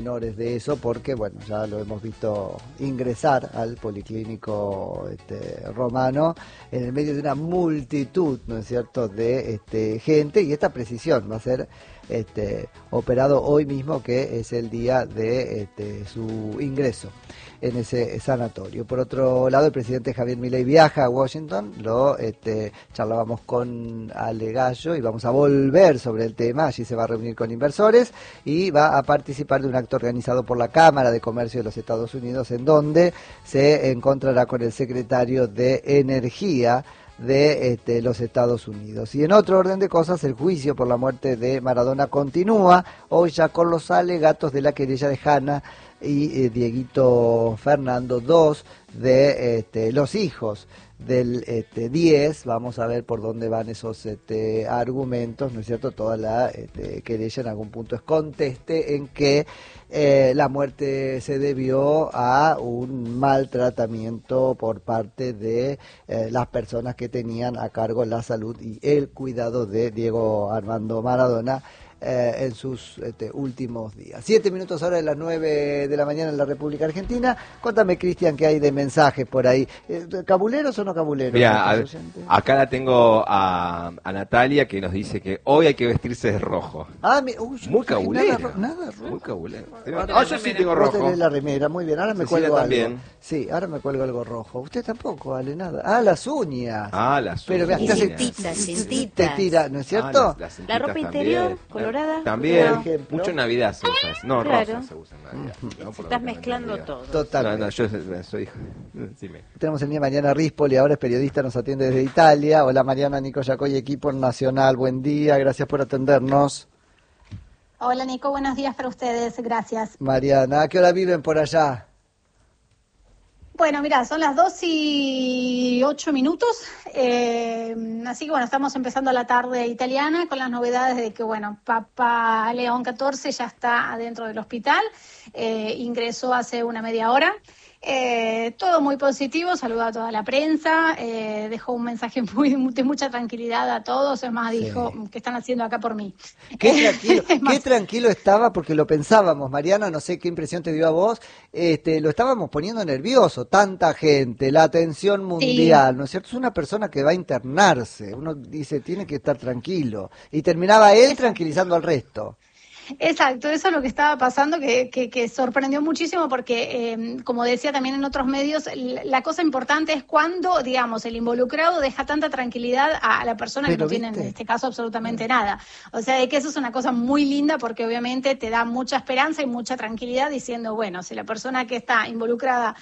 menores de eso, porque bueno, ya lo hemos visto ingresar al policlínico romano en el medio de una multitud, ¿no es cierto?, de gente, y esta precisión va a ser operado hoy mismo, que es el día de su ingreso en ese sanatorio. Por otro lado, el presidente Javier Milei viaja a Washington, charlábamos con Ale Gallo y vamos a volver sobre el tema. Allí se va a reunir con inversores y va a participar de un acto organizado por la Cámara de Comercio de los Estados Unidos, en donde se encontrará con el secretario de Energía de los Estados Unidos. Y en otro orden de cosas, el juicio por la muerte de Maradona continúa, hoy ya con los alegatos de la querella de Hanna y Dieguito Fernando, dos de los hijos del 10. Vamos a ver por dónde van esos argumentos, ¿no es cierto? Toda la querella en algún punto es conteste en que la muerte se debió a un maltratamiento por parte de las personas que tenían a cargo la salud y el cuidado de Diego Armando Maradona en sus últimos días. 7 minutos ahora de las 9 de la mañana en la República Argentina. Cuéntame, Cristian, qué hay de mensajes por ahí. ¿Cabuleros o no cabuleros? Mira, acá la tengo a Natalia, que nos dice que hoy hay que vestirse de rojo. Muy cabulero. Nada rojo. Muy cabulero. Yo sí tengo rojo. Vos tenés la remera, muy bien. Ahora me cuelgo algo. También. Sí, ahora me cuelgo algo rojo. Usted tampoco, Ale, nada. Las uñas. Las uñas. Pero me cintitas. te tira, ¿no es cierto? La ropa interior, colorada. También, mucho en Navidad se usa eso. No, claro. rosa se usa en Navidad. ¿No? Estás mezclando todo. Total. No, yo soy hijo. Tenemos el día de mañana Rispoli, ahora es periodista, nos atiende desde Italia. Hola Mariana, Nico Yacoy, equipo nacional, buen día, gracias por atendernos. Hola Nico, buenos días para ustedes, gracias. Mariana, ¿a qué hora viven por allá? Bueno, mira, son las 2:08, así que bueno, estamos empezando la tarde italiana con las novedades de que, bueno, Papa León XIV ya está adentro del hospital, ingresó hace una media hora. Todo muy positivo, saludó a toda la prensa, dejó un mensaje de mucha tranquilidad a todos, es más, dijo que están haciendo acá por mí. Qué tranquilo estaba, porque lo pensábamos, Mariana, no sé qué impresión te dio a vos, lo estábamos poniendo nervioso, tanta gente, la atención mundial, sí. ¿No es cierto? Es una persona que va a internarse, uno dice, tiene que estar tranquilo, y terminaba él tranquilizando al resto. Exacto, eso es lo que estaba pasando, que sorprendió muchísimo porque, como decía también en otros medios, la cosa importante es cuando, digamos, el involucrado deja tanta tranquilidad a la persona que no tiene en este caso absolutamente nada. O sea, de que eso es una cosa muy linda porque obviamente te da mucha esperanza y mucha tranquilidad diciendo, bueno, si la persona que está involucrada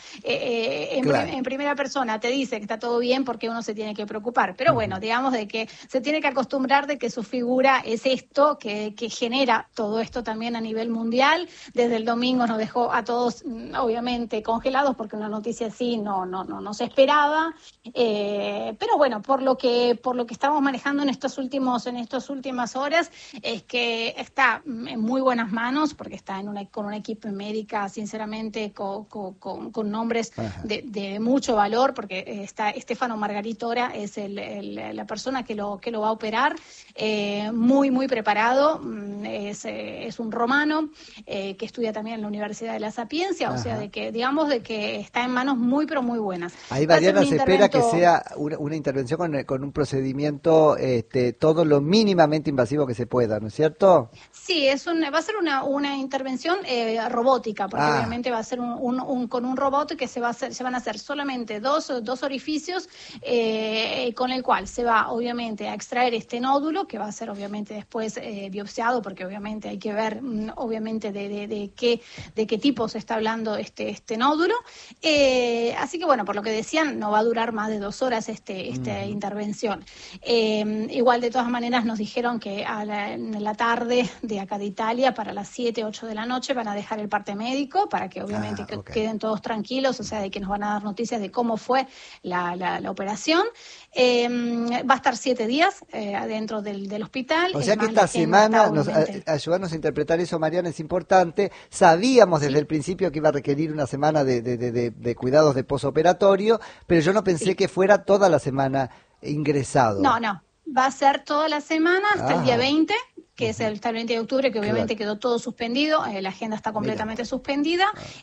en primera persona te dice que está todo bien, porque uno se tiene que preocupar. Pero bueno, digamos de que se tiene que acostumbrar de que su figura es esto, que genera todo esto también a nivel mundial. Desde el domingo nos dejó a todos obviamente congelados porque una noticia así no se esperaba, pero bueno, por lo que estamos manejando en estas últimas horas es que está en muy buenas manos, porque está con una equipo médica sinceramente con nombres de mucho valor, porque está Stefano Margaritora, es la persona que lo va a operar, muy preparado, es un romano que estudia también en la Universidad de la Sapiencia. Ajá. O sea, de que está en manos muy pero muy buenas. Ahí, Mariana, se espera que sea una intervención con un procedimiento todo lo mínimamente invasivo que se pueda, ¿no es cierto? Sí, va a ser una intervención robótica, porque obviamente va a ser con un robot que se van a hacer solamente dos orificios, con el cual se va obviamente a extraer este nódulo, que va a ser obviamente después biopsiado, porque obviamente hay que ver obviamente de qué tipo se está hablando este nódulo. Así que bueno, por lo que decían, no va a durar más de 2 horas esta intervención. Igual de todas maneras nos dijeron que en la tarde de acá de Italia, para las 7, 8 de la noche, van a dejar el parte médico para que obviamente queden todos tranquilos, o sea, de que nos van a dar noticias de cómo fue la operación. Va a estar 7 días adentro del hospital. O sea que esta semana, ayudarnos a interpretar eso, Mariana, es importante. Sabíamos desde el principio que iba a requerir una semana de cuidados de posoperatorio, pero yo no pensé que fuera toda la semana ingresado. No, va a ser toda la semana hasta el día 20, que es el 20 de octubre, que obviamente quedó todo suspendido, la agenda está completamente suspendida.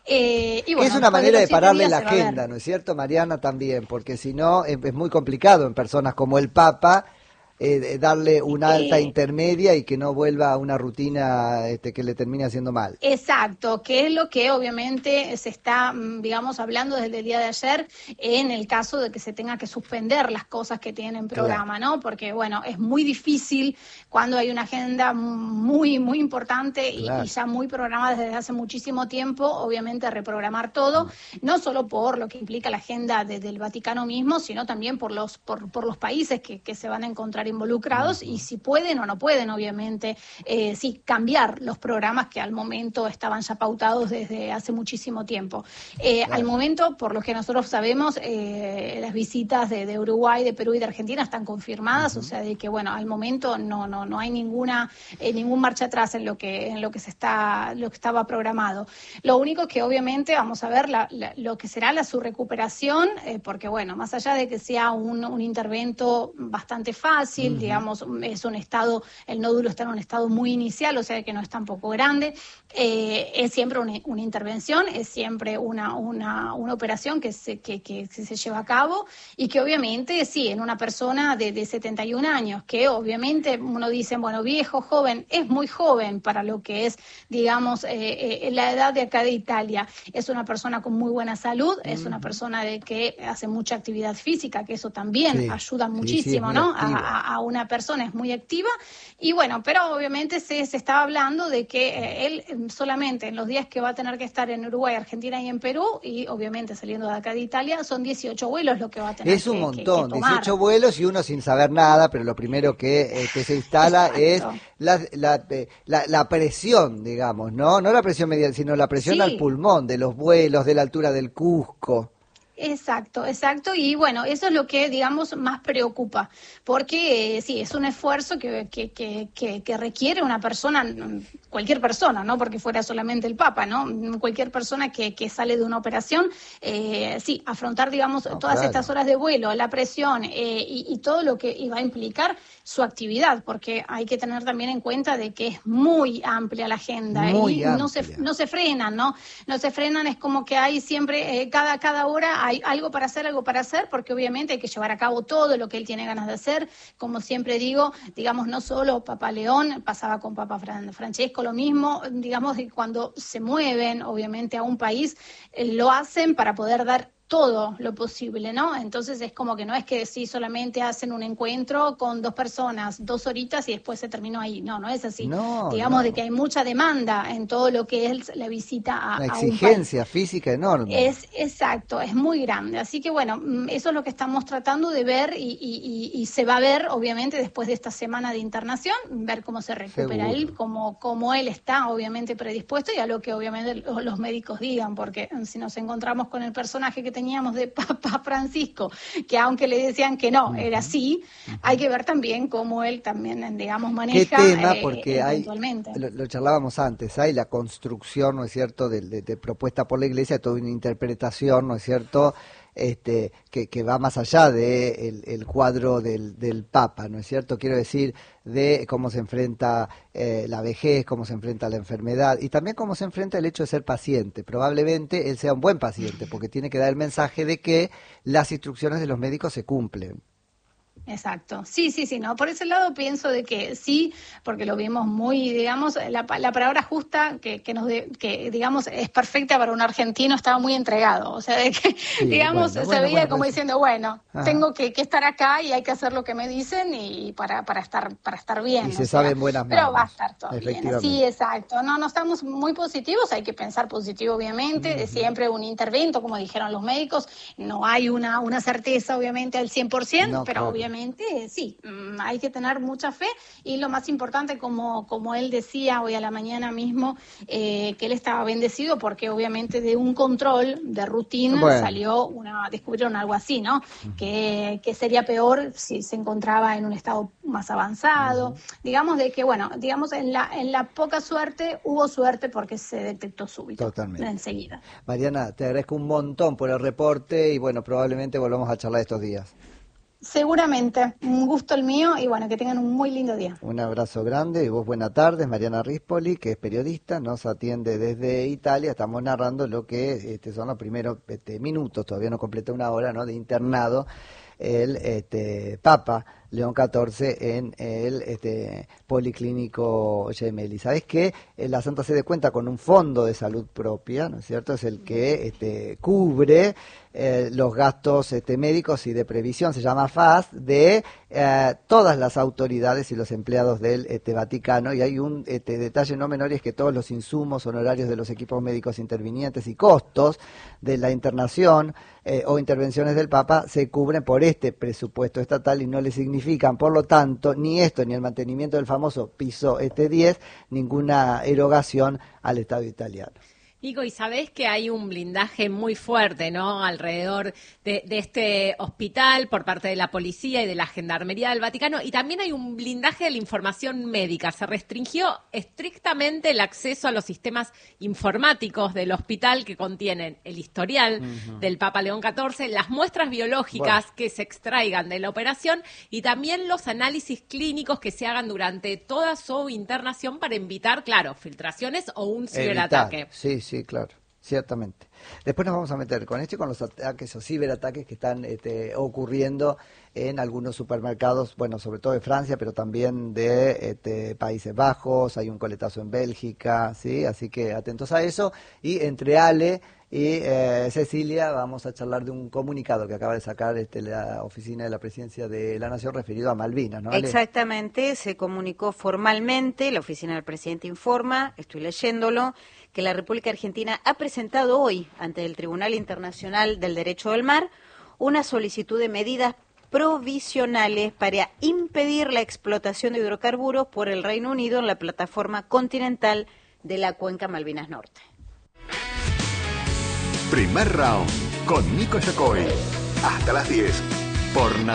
Y bueno, es una manera de pararle la agenda, ¿no es cierto, Mariana? También, porque si no, es muy complicado en personas como el Papa, darle una alta intermedia y que no vuelva a una rutina que le termine haciendo mal. Exacto, que es lo que obviamente se está, digamos, hablando desde el día de ayer en el caso de que se tenga que suspender las cosas que tienen en programa, ¿no? Porque, bueno, es muy difícil cuando hay una agenda muy, muy importante y ya muy programada desde hace muchísimo tiempo, obviamente reprogramar todo, no solo por lo que implica la agenda del Vaticano mismo, sino también por los países que se van a encontrar involucrados y si pueden o no pueden, obviamente, cambiar los programas que al momento estaban ya pautados desde hace muchísimo tiempo. Al momento, por lo que nosotros sabemos, las visitas de Uruguay, de Perú y de Argentina están confirmadas, o sea, de que, bueno, al momento no hay ningún marcha atrás en lo que estaba programado. Lo único que obviamente vamos a ver lo que será su recuperación, porque, bueno, más allá de que sea un intervento bastante fácil, digamos, es un estado, el nódulo está en un estado muy inicial, o sea que no es tampoco grande, es siempre una intervención, es siempre una operación que se lleva a cabo y que obviamente, sí, en una persona de 71 años, que obviamente uno dice, bueno, viejo, joven, es muy joven para lo que es, digamos, la edad de acá de Italia, es una persona con muy buena salud, es una persona de que hace mucha actividad física, que eso también ayuda muchísimo, ¿no? A una persona es muy activa y bueno, pero obviamente se estaba hablando de que él solamente en los días que va a tener que estar en Uruguay, Argentina y en Perú y obviamente saliendo de acá de Italia son 18 vuelos lo que va a tener. Es un montón, 18 vuelos y uno sin saber nada, pero lo primero que se instala es la presión, digamos, ¿no? No la presión medial, sino la presión al pulmón de los vuelos, de la altura del Cusco. Exacto, y bueno, eso es lo que, digamos, más preocupa, porque sí, es un esfuerzo que requiere una persona, cualquier persona, no porque fuera solamente el Papa, ¿no? Cualquier persona que sale de una operación, afrontar, digamos, todas estas horas de vuelo, la presión y todo lo que iba a implicar su actividad, porque hay que tener también en cuenta de que es muy amplia la agenda muy amplia. No se frenan, ¿no? No se frenan, es como que hay siempre, cada hora hay algo para hacer, porque obviamente hay que llevar a cabo todo lo que él tiene ganas de hacer. Como siempre digo, digamos, no solo Papa León, pasaba con Papa Francesco lo mismo, digamos, que cuando se mueven, obviamente, a un país, lo hacen para poder dar todo lo posible, ¿no? Entonces es como que no es que sí solamente hacen un encuentro con 2 personas, 2 horitas y después se terminó ahí. No es así. Digamos de que hay mucha demanda en todo lo que es la visita a una a exigencia física enorme. Exacto, es muy grande. Así que bueno, eso es lo que estamos tratando de ver y se va a ver obviamente después de esta semana de internación, ver cómo se recupera él, cómo él está obviamente predispuesto y a lo que obviamente los médicos digan, porque si nos encontramos con el personaje que teníamos de Papa Francisco, que aunque le decían que no, era así, hay que ver también cómo él también, digamos, maneja. ¿Qué tema? Porque lo charlábamos antes, hay la construcción, ¿no es cierto?, de propuesta por la Iglesia, toda una interpretación, ¿no es cierto?, que va más allá de el cuadro del Papa, ¿no es cierto? Quiero decir, de cómo se enfrenta la vejez, cómo se enfrenta la enfermedad y también cómo se enfrenta el hecho de ser paciente. Probablemente él sea un buen paciente porque tiene que dar el mensaje de que las instrucciones de los médicos se cumplen. Exacto, sí, no, por ese lado pienso de que sí, porque lo vimos muy, digamos, la palabra justa que digamos es perfecta para un argentino, estaba muy entregado, o sea, de que digamos se veía como diciendo, bueno, tengo que estar acá y hay que hacer lo que me dicen y para estar bien. Y se sabe en buenas manos. Pero va a estar todo bien, sí, exacto, no estamos muy positivos, hay que pensar positivo obviamente, siempre un intervento, como dijeron los médicos, no hay una certeza obviamente al 100%, pero obviamente sí, hay que tener mucha fe y lo más importante, como él decía hoy a la mañana mismo, que él estaba bendecido porque obviamente de un control de rutina descubrieron algo así, ¿no? Que sería peor si se encontraba en un estado más avanzado, digamos de que, bueno, digamos en la poca suerte hubo suerte porque se detectó súbito. Totalmente. Enseguida. Mariana, te agradezco un montón por el reporte y bueno, probablemente volvamos a charlar estos días. Seguramente, un gusto el mío y bueno, que tengan un muy lindo día. Un abrazo grande y vos buenas tardes, Mariana Rispoli, que es periodista, nos atiende desde Italia, estamos narrando lo que son los primeros minutos, todavía no completa una hora, ¿no?, de internado el Papa León XIV en el Policlínico Gemelli. ¿Sabés que la Santa Sede cuenta con un fondo de salud propia, ¿no es cierto? Es el que cubre los gastos médicos y de previsión, se llama FAS, de todas las autoridades y los empleados del Vaticano, y hay un detalle no menor, y es que todos los insumos, honorarios de los equipos médicos intervinientes y costos de la internación o intervenciones del Papa se cubren por este presupuesto estatal y no le significan, por lo tanto, ni esto ni el mantenimiento del famoso piso 10, ninguna erogación al Estado italiano. Nico, y sabés que hay un blindaje muy fuerte, ¿no?, alrededor de este hospital por parte de la policía y de la Gendarmería del Vaticano, y también hay un blindaje de la información médica. Se restringió estrictamente el acceso a los sistemas informáticos del hospital que contienen el historial del Papa León XIV, las muestras biológicas que se extraigan de la operación y también los análisis clínicos que se hagan durante toda su internación para evitar, claro, filtraciones o un ciberataque. Sí, claro, ciertamente. Después nos vamos a meter con esto y con los ataques o ciberataques que están ocurriendo en algunos supermercados, bueno, sobre todo de Francia, pero también de Países Bajos, hay un coletazo en Bélgica, ¿sí? Así que atentos a eso. Y entre Ale y Cecilia vamos a charlar de un comunicado que acaba de sacar la Oficina de la Presidencia de la Nación referido a Malvinas, ¿no, Ale? Exactamente, se comunicó formalmente, la Oficina del Presidente informa, estoy leyéndolo, que la República Argentina ha presentado hoy ante el Tribunal Internacional del Derecho del Mar una solicitud de medidas provisionales para impedir la explotación de hidrocarburos por el Reino Unido en la plataforma continental de la Cuenca Malvinas Norte. Primer round con Nico Yacoy. Hasta las 10 por